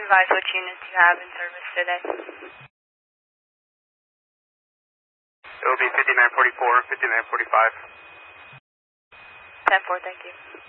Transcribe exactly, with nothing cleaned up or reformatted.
advise what units you have in service today? It will be fifty-nine forty-four, fifty-nine forty-five. ten four, thank you.